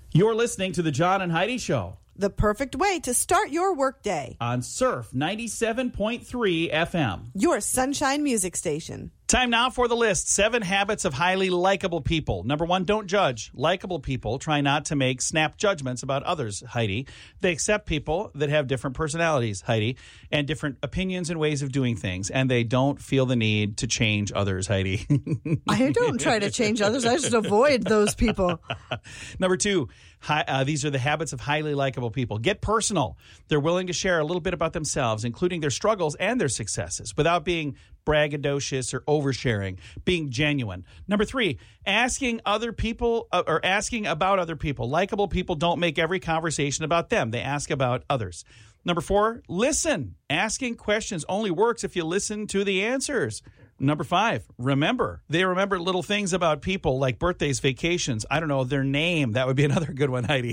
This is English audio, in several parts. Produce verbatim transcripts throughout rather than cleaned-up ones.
You're listening to the John and Heidi Show The perfect way to start your workday. on Surf ninety-seven point three F M. Your sunshine music station. Time now for the list. Seven habits of highly likable people. Number one, don't judge. Likable people try not to make snap judgments about others, Heidi. They accept people that have different personalities, Heidi, and different opinions and ways of doing things, and they don't feel the need to change others, Heidi. I don't try to change others. I just avoid those people. Number two, hi, uh, these are the habits of highly likable people. Get personal. They're willing to share a little bit about themselves, including their struggles and their successes, without being braggadocious or oversharing, being genuine. Number three, asking other people uh, or asking about other people. Likable people don't make every conversation about them. They ask about others. Number four, listen. Asking questions only works if you listen to the answers. Number five, remember. They remember little things about people like birthdays, vacations, I don't know, their name. That would be another good one, Heidi.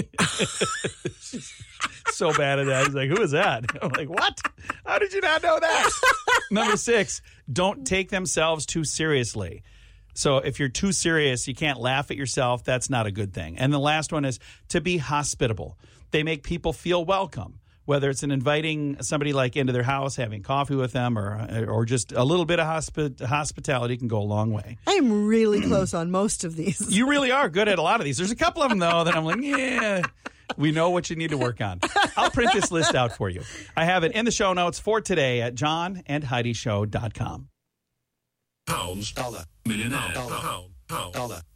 So bad at that. He's like, who is that? I'm like, what? How did you not know that? Number six, don't take themselves too seriously. So if you're too serious, you can't laugh at yourself. That's not a good thing. And the last one is to be hospitable. They make people feel welcome, whether it's in inviting somebody like into their house, having coffee with them, or or just a little bit of hospi- hospitality can go a long way. I am really close on most of these. You really are good at a lot of these. There's a couple of them, though, that I'm like, yeah, we know what you need to work on. I'll print this list out for you. I have it in the show notes for today at john and heidi show dot com. Pounds, dollar, millionaire, dollar, pound, pound, dollar.